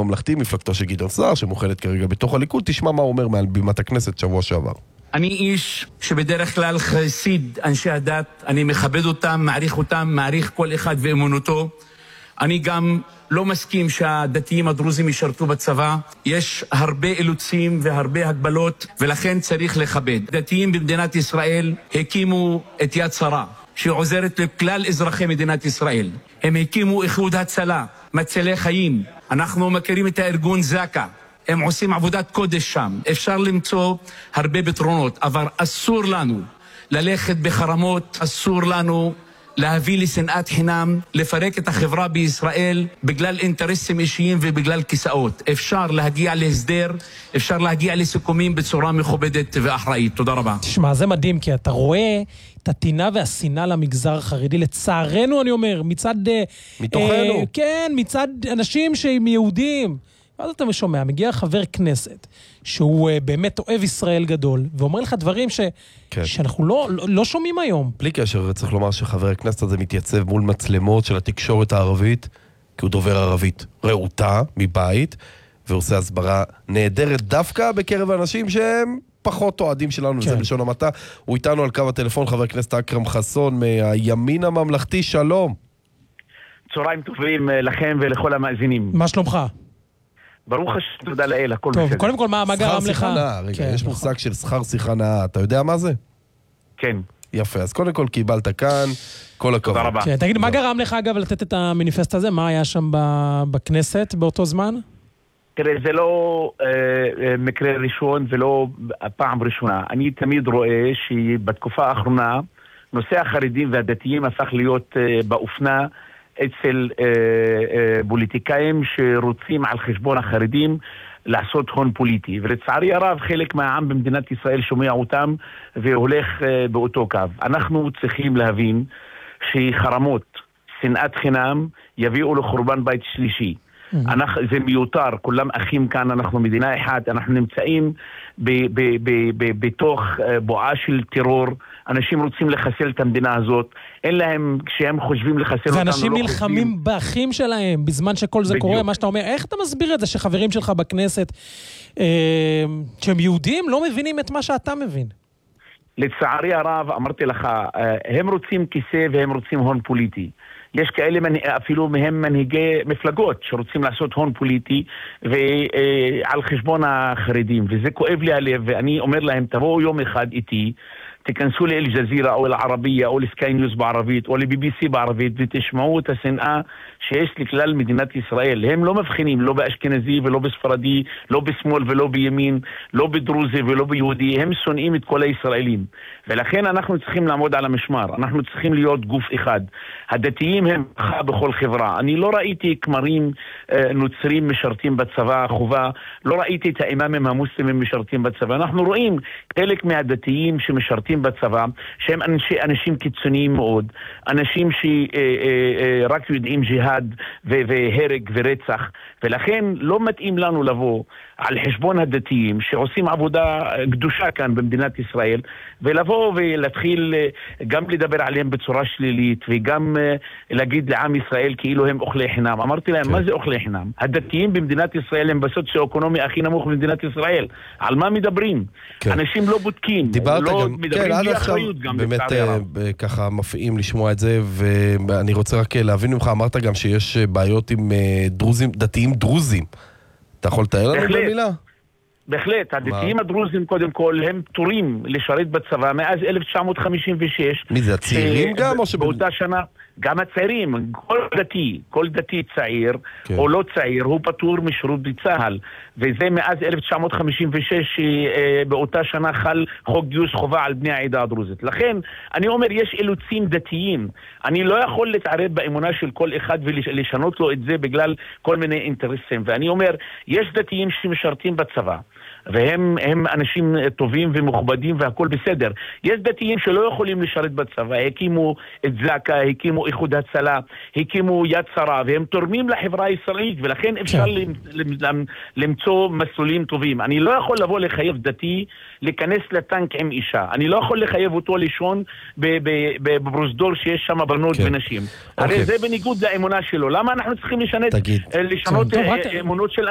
הממלכתי, מפלגתו של גדעון סער, שמוכלת כרגע בתוך הליכוד. תשמע מה הוא אומר מעל בימת הכנסת שבוע שעבר. אני איש שבדרך כלל חסיד אנשי הדת, אני מכבד אותם, מעריך כל אחד ואמונתו. אני גם לא מסכים שהדתיים הדרוזים ישרתו בצבא. יש הרבה אילוצים והרבה הגבלות, ולכן צריך לכבד. דתיים במדינת ישראל הקימו את יד שרה, שעוזרת לכלל אזרחי מדינת ישראל. הם הקימו איחוד הצלה, מצילי חיים. אנחנו מכירים את הארגון זק"א. הם עושים עבודת קודש שם. אפשר למצוא הרבה פתרונות, אבל אסור לנו ללכת בחרמות, אסור לנו להביא לשנאת חינם, לפרק את החברה בישראל בגלל אינטרסים אישיים ובגלל כיסאות. אפשר להגיע להסדר, אפשר להגיע לסיכומים בצורה מכובדת ואחראית. תודה רבה. תשמע, זה מדהים, כי אתה רואה את הטינה והשנאה למגזר החרדי, לצערנו אני אומר, מצד... מתוכנו. כן, מצד אנשים שהם יהודים. ואז אתה שומע, מגיע חבר כנסת, שהוא באמת אוהב ישראל גדול, ואומר לך דברים שאנחנו לא שומעים היום. בלי קשר, צריך לומר שחבר הכנסת הזה מתייצב מול מצלמות של התקשורת הערבית, כי הוא דובר ערבית רעותה מבית, ועושה הסברה נהדרת דווקא בקרב האנשים שהם פחות אוהדים שלנו, וזה בלשון המעטה. הוא איתנו על קו הטלפון, חבר הכנסת אכרם חסון מהימין הממלכתי. שלום. צהריים טובים לכם ולכל המאזינים. מה שלומך? ברוך השם, תודה לאל, הכל בסדר. טוב, קודם כל, מה גרם לך? רגע, יש מושג של שכר שיחה נאה, אתה יודע מה זה? כן. יפה, אז קודם כל קיבלת כאן, כל הכבוד. תודה רבה. תגיד, מה גרם לך אגב לתת את המניפסט הזה? מה היה שם בכנסת באותו זמן? תראה, זה לא מקרה ראשון ולא פעם ראשונה. אני תמיד רואה שבתקופה האחרונה, נושא החרדים והדתיים הפך להיות באופנה, אצל פוליטיקאים שרוצים על חשבון החרדים לעשות הון פוליטי, ולצערי הרב חלק מהעם במדינת ישראל שומע אותם והולך באותו קו. אנחנו צריכים להבין שחרמות, שנאת חינם יביאו לחורבן בית שלישי. זה מיותר, כולם אחים כאן, אנחנו מדינה אחת, אנחנו נמצאים בתוך בועה של טרור, אנשים רוצים לחסל את המדינה הזאת, אין להם, כשהם חושבים לחסל אותנו, ואנשים נלחמים באחים שלהם, בזמן שכל זה קורה, מה שאתה אומר, איך אתה מסביר את זה שחברים שלך בכנסת, שהם יהודים, לא מבינים את מה שאתה מבין? לצערי הרב, אמרתי לך, הם רוצים כיסא והם רוצים הון פוליטי. יש כאלה אפילו מהם מנהיגי מפלגות שרוצים לעשות הון פוליטי ועל חשבון החרדים, וזה כואב לי הלב, ואני אומר להם, תבואו יום אחד איתי, תיכנסו לאל-ג'זירה או לערבייה או לסקיי ניוז בערבית או לבי-בי-סי בערבית ותשמעו את השנאה שיש לכלל מדינת ישראל. הם לא מבחינים, לא באשכנזי ולא בספרדי, לא בשמאל ולא בימין, לא בדרוזי ולא ביהודי, הם שונאים את כל הישראלים. ולכן אנחנו צריכים לעמוד על המשמר, אנחנו צריכים להיות גוף אחד. הדתיים הם בכל חברה. אני לא ראיתי כמרים נוצרים משרתים בצבא חובה, לא ראיתי את האימאמים המוסלמים משרתים בצבא. אנחנו רואים חלק מהדתיים שמשרתים בצבא, שהם אנשים קיצוניים מאוד, אנשים שרק יודעים ג'יהאד והרג ורצח, ולכן לא מתאים לנו לבוא על חשבון הדתיים שעושים עבודה קדושה כאן במדינת ישראל, ולבוא ולהתחיל גם לדבר עליהם בצורה שלילית, וגם להגיד לעם ישראל כאילו הם אוכלי חינם. אמרתי להם, מה זה אוכלי חינם? הדתיים במדינת ישראל הם בסוציו-אקונומי הכי נמוך במדינת ישראל. על מה מדברים? אנשים לא בודקים, לא מדברים בלי אחריות גם. באמת ככה מפעים לשמוע את זה, ואני רוצה רק להבין ממך, אמרת גם שיש בעיות עם דתיים דרוזים. אתה יכול לתאר לנו במילה? בהחלט, הדתיים הדרוזים קודם כל הם פטורים לשרת בצבא מאז 1956. מי זה, הצעירים גם? באותה שנה, גם הצעירים, כל דתי צעיר או לא צעיר הוא פטור משירות בצה"ל, וזה מאז 1956 באותה שנה חל חוק גיוס חובה על בני העדה הדרוזית. לכן אני אומר, יש אילוצים דתיים, אני לא יכול להתערב באמונה של כל אחד ולשנות לו את זה בגלל כל מיני אינטרסים, ואני אומר, יש דתיים שמשרתים בצבא והם אנשים טובים ומכובדים והכל בסדר. יש דתיים שלא יכולים לשרת בצבא, הקימו את זק"א, הקימו איחוד הצלה, הקימו יד שרה, והם תורמים לחברה הישראלית, ולכן אפשר למצוא מסלולים טובים. אני לא יכול לבוא לחייב דתי להיכנס לטנק עם אישה, אני לא יכול לחייב אותו לישון בפרוזדור שיש שם בנות ונשים. הרי זה בניגוד לאמונה שלו. למה אנחנו צריכים לשנות אמונות של